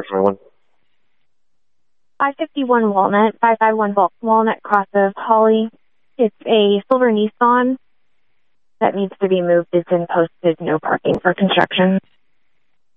551. 551 Walnut, 551 Walnut Cross of Holly. It's a silver Nissan that needs to be moved. It's in posted no parking for construction.